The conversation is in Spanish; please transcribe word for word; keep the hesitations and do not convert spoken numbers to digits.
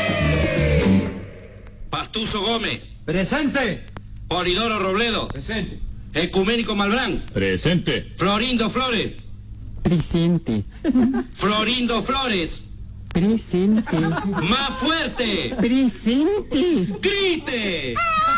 Pastuso Gómez. Presente. Polidoro Robledo. Presente. Ecuménico Malbrán. Presente. Florindo Flores. Presente. Florindo Flores. Presente. Más fuerte. Presente. ¡Grite!